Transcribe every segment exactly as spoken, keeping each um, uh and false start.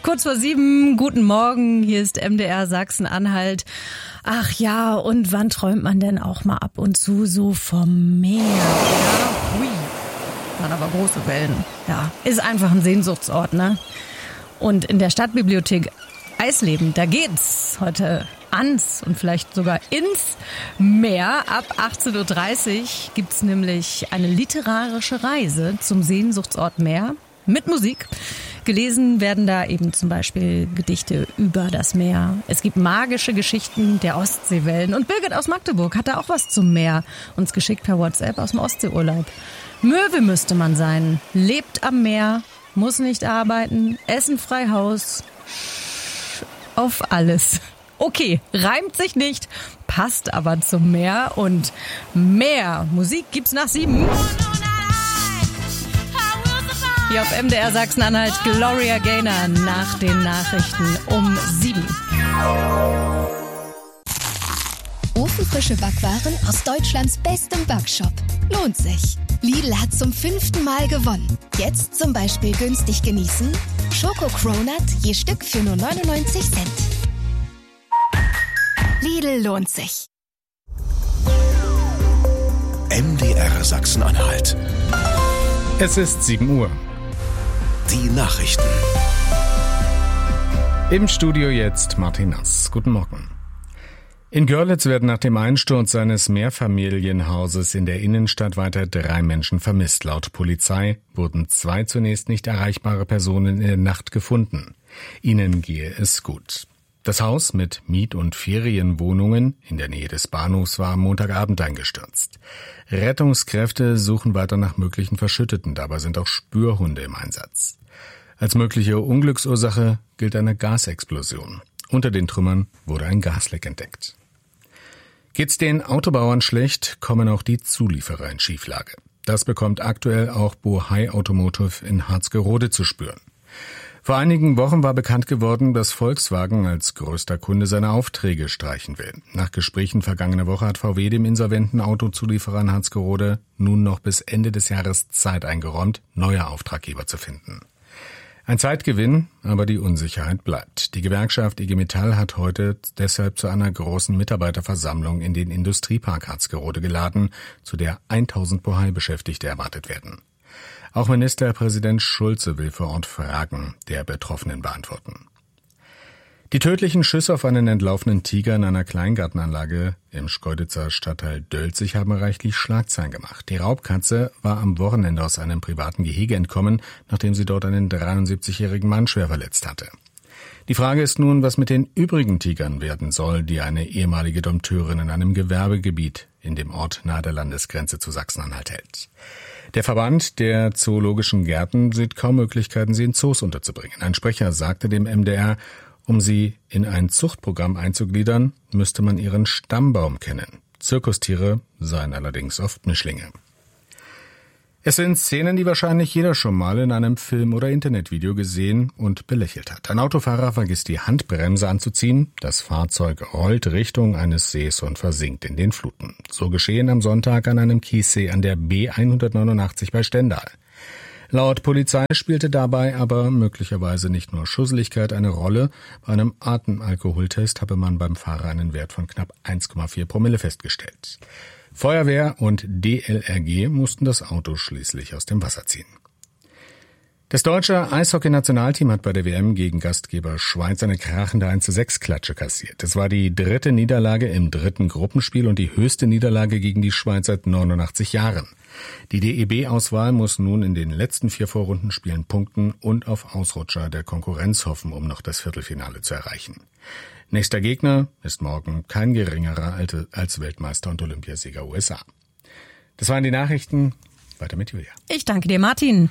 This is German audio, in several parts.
Kurz vor sieben, guten Morgen, hier ist M D R Sachsen-Anhalt. Ach ja, und wann träumt man denn auch mal ab und zu so vom Meer? Ja, hui, waren aber große Wellen. Ja, ist einfach ein Sehnsuchtsort, ne? Und in der Stadtbibliothek Eisleben, da geht's heute ans und vielleicht sogar ins Meer. Ab achtzehn Uhr dreißig gibt's nämlich eine literarische Reise zum Sehnsuchtsort Meer mit Musik. Gelesen werden da eben zum Beispiel Gedichte über das Meer. Es gibt magische Geschichten der Ostseewellen. Und Birgit aus Magdeburg hat da auch was zum Meer uns geschickt per WhatsApp aus dem Ostseeurlaub. Möwe müsste man sein, lebt am Meer, muss nicht arbeiten, Essen frei Haus, auf alles. Okay, reimt sich nicht, passt aber zum Meer und mehr Musik gibt's nach sieben. Hier auf M D R Sachsen-Anhalt Gloria Gaynor nach den Nachrichten um sieben. Ofenfrische Backwaren aus Deutschlands bestem Backshop. Lohnt sich. Lidl hat zum fünften Mal gewonnen. Jetzt zum Beispiel günstig genießen. Schoko Cronut je Stück für nur neunundneunzig Cent. Lidl lohnt sich. M D R Sachsen-Anhalt. Es ist sieben Uhr. Die Nachrichten. Im Studio jetzt Martin Nass. Guten Morgen. In Görlitz werden nach dem Einsturz eines Mehrfamilienhauses in der Innenstadt weiter drei Menschen vermisst. Laut Polizei wurden zwei zunächst nicht erreichbare Personen in der Nacht gefunden. Ihnen gehe es gut. Das Haus mit Miet- und Ferienwohnungen in der Nähe des Bahnhofs war am Montagabend eingestürzt. Rettungskräfte suchen weiter nach möglichen Verschütteten, dabei sind auch Spürhunde im Einsatz. Als mögliche Unglücksursache gilt eine Gasexplosion. Unter den Trümmern wurde ein Gasleck entdeckt. Geht's den Autobauern schlecht, kommen auch die Zulieferer in Schieflage. Das bekommt aktuell auch Bohai Automotive in Harzgerode zu spüren. Vor einigen Wochen war bekannt geworden, dass Volkswagen als größter Kunde seine Aufträge streichen will. Nach Gesprächen vergangene Woche hat V W dem insolventen Autozulieferer in Harzgerode nun noch bis Ende des Jahres Zeit eingeräumt, neue Auftraggeber zu finden. Ein Zeitgewinn, aber die Unsicherheit bleibt. Die Gewerkschaft I G Metall hat heute deshalb zu einer großen Mitarbeiterversammlung in den Industriepark Harzgerode geladen, zu der tausend Bohai-Beschäftigte erwartet werden. Auch Ministerpräsident Schulze will vor Ort Fragen der Betroffenen beantworten. Die tödlichen Schüsse auf einen entlaufenen Tiger in einer Kleingartenanlage im Schkeuditzer Stadtteil Dölzig haben reichlich Schlagzeilen gemacht. Die Raubkatze war am Wochenende aus einem privaten Gehege entkommen, nachdem sie dort einen dreiundsiebzigjährigen Mann schwer verletzt hatte. Die Frage ist nun, was mit den übrigen Tigern werden soll, die eine ehemalige Dompteurin in einem Gewerbegebiet in dem Ort nahe der Landesgrenze zu Sachsen-Anhalt hält. Der Verband der Zoologischen Gärten sieht kaum Möglichkeiten, sie in Zoos unterzubringen. Ein Sprecher sagte dem M D R, um sie in ein Zuchtprogramm einzugliedern, müsste man ihren Stammbaum kennen. Zirkustiere seien allerdings oft Mischlinge. Es sind Szenen, die wahrscheinlich jeder schon mal in einem Film oder Internetvideo gesehen und belächelt hat. Ein Autofahrer vergisst die Handbremse anzuziehen, das Fahrzeug rollt Richtung eines Sees und versinkt in den Fluten. So geschehen am Sonntag an einem Kiessee an der B hundertneunundachtzig bei Stendal. Laut Polizei spielte dabei aber möglicherweise nicht nur Schusseligkeit eine Rolle. Bei einem Atemalkoholtest habe man beim Fahrer einen Wert von knapp eins Komma vier Promille festgestellt. Feuerwehr und D L R G mussten das Auto schließlich aus dem Wasser ziehen. Das deutsche Eishockey-Nationalteam hat bei der W M gegen Gastgeber Schweiz eine krachende eins zu sechs Klatsche kassiert. Es war die dritte Niederlage im dritten Gruppenspiel und die höchste Niederlage gegen die Schweiz seit neunundachtzig Jahren. Die D E B-Auswahl muss nun in den letzten vier Vorrundenspielen punkten und auf Ausrutscher der Konkurrenz hoffen, um noch das Viertelfinale zu erreichen. Nächster Gegner ist morgen kein geringerer als Weltmeister und Olympiasieger U S A. Das waren die Nachrichten. Weiter mit Julia. Ich danke dir, Martin.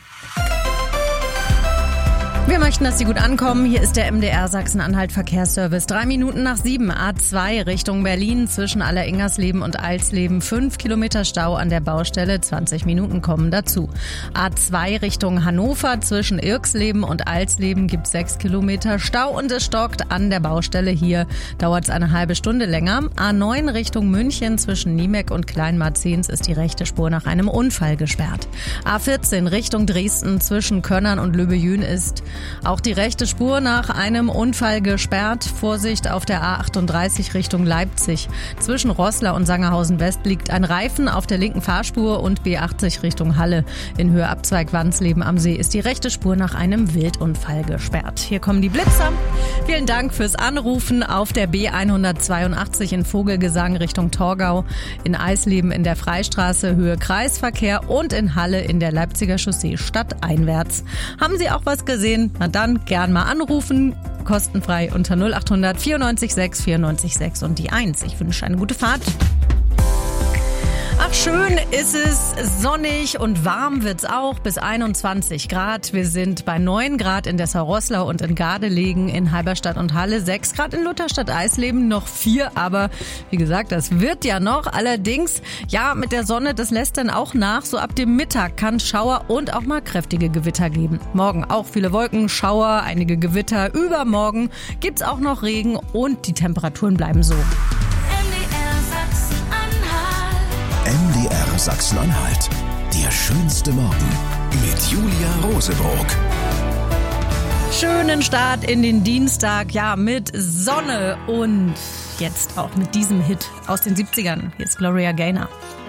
Wir möchten, dass Sie gut ankommen. Hier ist der M D R Sachsen-Anhalt Verkehrsservice. Drei Minuten nach sieben, A zwei Richtung Berlin zwischen Alleringersleben und Alsleben. Fünf Kilometer Stau an der Baustelle, zwanzig Minuten kommen dazu. A zwei Richtung Hannover zwischen Irksleben und Alsleben gibt sechs Kilometer Stau und es stockt an der Baustelle. Hier dauert es eine halbe Stunde länger. A neun Richtung München zwischen Niemek und Kleinmarzens ist die rechte Spur nach einem Unfall gesperrt. A vierzehn Richtung Dresden zwischen Könnern und Löbejün ist Auch die rechte Spur nach einem Unfall gesperrt. Vorsicht auf der A achtunddreißig Richtung Leipzig. Zwischen Roßla und Sangerhausen West liegt ein Reifen auf der linken Fahrspur und B achtzig Richtung Halle. In Höhe Abzweig Wandsleben am See ist die rechte Spur nach einem Wildunfall gesperrt. Hier kommen die Blitzer. Vielen Dank fürs Anrufen auf der B hundertzweiundachtzig in Vogelgesang Richtung Torgau, in Eisleben in der Freistraße Höhe Kreisverkehr und in Halle in der Leipziger Chaussee stadteinwärts. Haben Sie auch was gesehen? Na dann gern mal anrufen. Kostenfrei unter null acht hundert vierundneunzig sechs vierundneunzig sechs und die eins. Ich wünsche eine gute Fahrt. Ach, schön ist es, sonnig und warm wird's auch, bis einundzwanzig Grad. Wir sind bei neun Grad in Dessau-Roßlau und in Gardelegen, in Halberstadt und Halle, sechs Grad in Lutherstadt-Eisleben, noch vier, aber wie gesagt, das wird ja noch. Allerdings, ja, mit der Sonne, das lässt dann auch nach. So ab dem Mittag kann Schauer und auch mal kräftige Gewitter geben. Morgen auch viele Wolken, Schauer, einige Gewitter. Übermorgen gibt's auch noch Regen und die Temperaturen bleiben so. M D R Sachsen-Anhalt. Der schönste Morgen mit Julia Rosebrock. Schönen Start in den Dienstag, ja, mit Sonne und jetzt auch mit diesem Hit aus den siebzigern. Hier ist Gloria Gaynor.